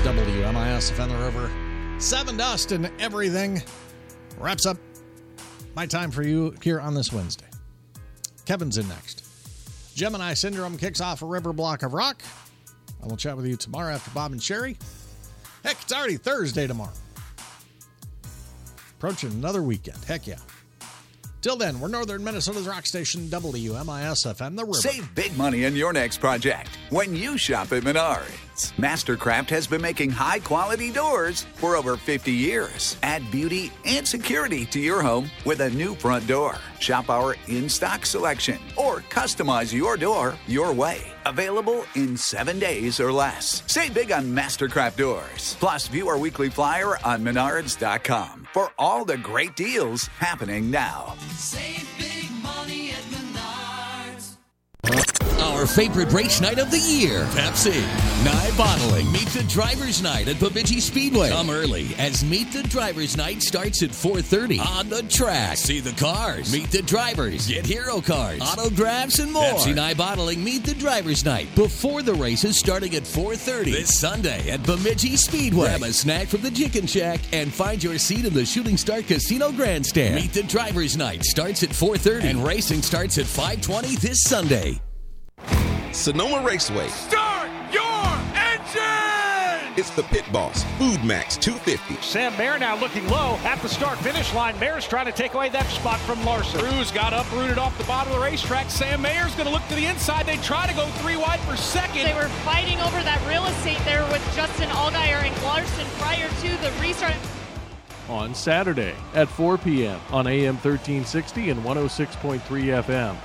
WMIS FM the River. 7 dust and everything wraps up my time for you here on this Wednesday. Kevin's in next. Gemini Syndrome kicks off a river block of rock. I will chat with you tomorrow after Bob and Sherry. Heck, it's already Thursday tomorrow. Approaching another weekend. Heck yeah. Till then, we're Northern Minnesota's rock station, WMIS FM the River. Save big money on your next project when you shop at Menards. Mastercraft has been making high-quality doors for over 50 years. Add beauty and security to your home with a new front door. Shop our in-stock selection or customize your door your way. Available in 7 days or less. Save big on Mastercraft doors. Plus, view our weekly flyer on Menards.com for all the great deals happening now. Save big money at Menards. Our favorite race night of the year, Pepsi. Nye Bottling. Meet the Drivers' Night at Bemidji Speedway. Come early as Meet the Drivers' Night starts at 4:30 on the track. See the cars, meet the drivers, get hero cards, autographs, and more. Pepsi Nye Bottling Meet the Drivers' Night before the races starting at 4:30 this Sunday at Bemidji Speedway. Grab a snack from the Chicken Shack and find your seat in the Shooting Star Casino Grandstand. Meet the Drivers' Night starts at 4:30 and racing starts at 5:20 this Sunday. Sonoma Raceway. Start your engine! It's the Pit Boss, Food Max 250. Sam Mayer now looking low at the start-finish line. Mayer's trying to take away that spot from Larson. Cruz got uprooted off the bottom of the racetrack. Sam Mayer's going to look to the inside. They try to go 3 wide for second. They were fighting over that real estate there with Justin Allgaier and Larson prior to the restart. On Saturday at 4 p.m. on AM 1360 and 106.3 FM.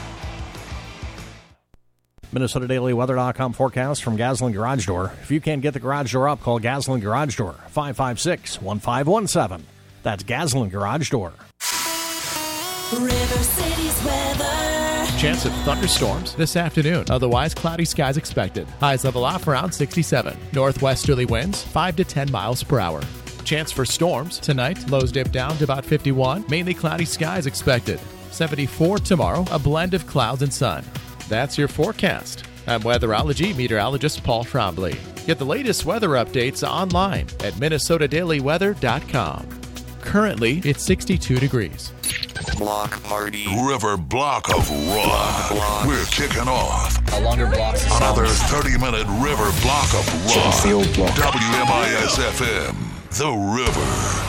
MinnesotaDailyWeather.com forecast from Gaslin Garage Door. If you can't get the garage door up, call Gaslin Garage Door, 556-1517. That's Gaslin Garage Door. River City's weather. Chance of thunderstorms this afternoon. Otherwise, cloudy skies expected. Highs level off around 67. Northwesterly winds 5 to 10 miles per hour. Chance for storms tonight. Lows dip down to about 51. Mainly cloudy skies expected. 74 tomorrow. A blend of clouds and sun. That's your forecast. I'm weatherology meteorologist Paul Trombley. Get the latest weather updates online at MinnesotaDailyWeather.com. Currently, it's 62 degrees. Block party. River block of rock. We're kicking off. A longer block. Another 30-minute river block of rock. WMIS FM, The River.